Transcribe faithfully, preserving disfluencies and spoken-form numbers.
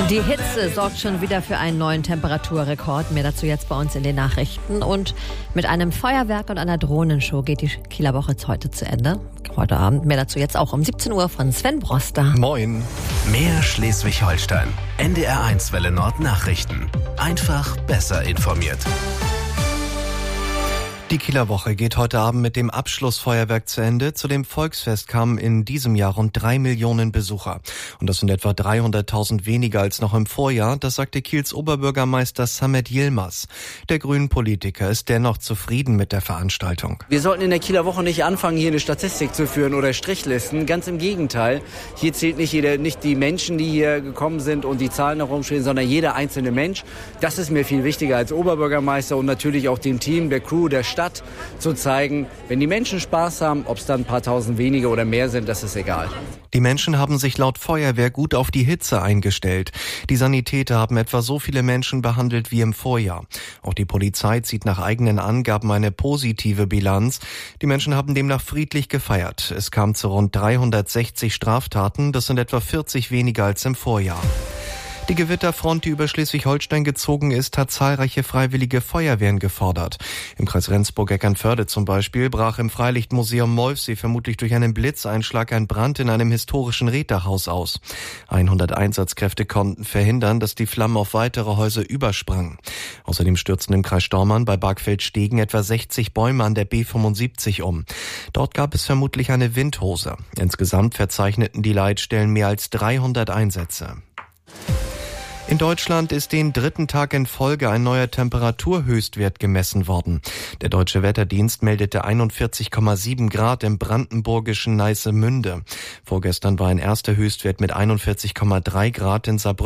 Die Hitze sorgt schon wieder für einen neuen Temperaturrekord. Mehr dazu jetzt bei uns in den Nachrichten. Und mit einem Feuerwerk und einer Drohnenshow geht die Kieler Woche heute zu Ende. Heute Abend. Mehr dazu jetzt auch um siebzehn Uhr von Sven Broster. Moin. Mehr Schleswig-Holstein. N D R eins Welle Nord Nachrichten. Einfach besser informiert. Die Kieler Woche geht heute Abend mit dem Abschlussfeuerwerk zu Ende. Zu dem Volksfest kamen in diesem Jahr rund drei Millionen Besucher. Und das sind etwa dreihunderttausend weniger als noch im Vorjahr. Das sagte Kiels Oberbürgermeister Samet Yilmaz. Der Grünen-Politiker ist dennoch zufrieden mit der Veranstaltung. Wir sollten in der Kieler Woche nicht anfangen, hier eine Statistik zu führen oder Strichlisten. Ganz im Gegenteil. Hier zählt nicht, jeder, nicht die Menschen, die hier gekommen sind und die Zahlen herumstehen, sondern jeder einzelne Mensch. Das ist mir viel wichtiger als Oberbürgermeister und natürlich auch dem Team, der Crew, der Stadt. Stadt zu zeigen, wenn die Menschen Spaß haben, ob es dann ein paar tausend weniger oder mehr sind, das ist egal. Die Menschen haben sich laut Feuerwehr gut auf die Hitze eingestellt. Die Sanitäter haben etwa so viele Menschen behandelt wie im Vorjahr. Auch die Polizei zieht nach eigenen Angaben eine positive Bilanz. Die Menschen haben demnach friedlich gefeiert. Es kam zu rund dreihundertsechzig Straftaten, das sind etwa vierzig weniger als im Vorjahr. Die Gewitterfront, die über Schleswig-Holstein gezogen ist, hat zahlreiche freiwillige Feuerwehren gefordert. Im Kreis Rendsburg-Eckernförde zum Beispiel brach im Freilichtmuseum Molfsee vermutlich durch einen Blitzeinschlag ein Brand in einem historischen Reddachhaus aus. hundert Einsatzkräfte konnten verhindern, dass die Flammen auf weitere Häuser übersprangen. Außerdem stürzten im Kreis Stormarn bei Bargfeld-Stegen etwa sechzig Bäume an der B fünfundsiebzig um. Dort gab es vermutlich eine Windhose. Insgesamt verzeichneten die Leitstellen mehr als dreihundert Einsätze. In Deutschland ist den dritten Tag in Folge ein neuer Temperaturhöchstwert gemessen worden. Der Deutsche Wetterdienst meldete einundvierzig Komma sieben Grad im brandenburgischen Neissemünde. Vorgestern war ein erster Höchstwert mit einundvierzig Komma drei Grad in Saarbrücken.